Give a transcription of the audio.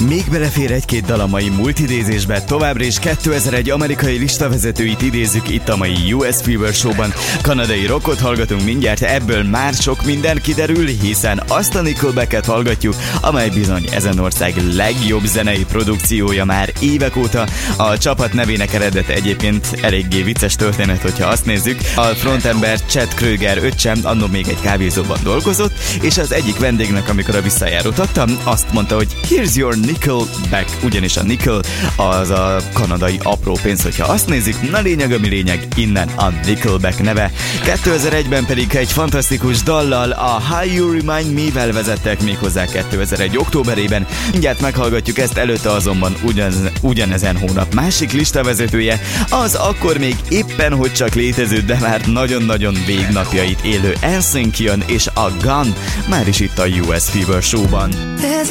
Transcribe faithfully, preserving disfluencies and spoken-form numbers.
Még belefér egy-két dal a mai multidézésbe, továbbra is kétezer-egy amerikai listavezetőit idézzük itt a mai U S Fever Show-ban. Kanadai rockot hallgatunk mindjárt, ebből már sok minden kiderül, hiszen azt a Nickelbacket hallgatjuk, amely bizony ezen ország legjobb zenei produkciója már évek óta. A csapat nevének eredete egyébként eléggé vicces történet, hogyha azt nézzük. A frontember Chad Kroeger öccse annó még egy kávézóban dolgozott, és az egyik vendégnek, amikor a visszajárót adtam, azt mondta, hogy here's your Nickelback, ugyanis a nickel az a kanadai apró pénz, hogyha azt nézzük. Na lényeg, ami lényeg, innen a Nickelback neve. kétezer-egyben pedig egy fantasztikus dallal, a How You Remind Me-vel vezettek méghozzá kétezer-egy októberében. Mindjárt meghallgatjuk ezt, előtte azonban ugyan, ugyanezen hónap másik listavezetője, az akkor még éppen hogy csak létező, de már nagyon-nagyon végnapjait élő en sync jön, és a Gun már is itt a U S Fever Show-ban.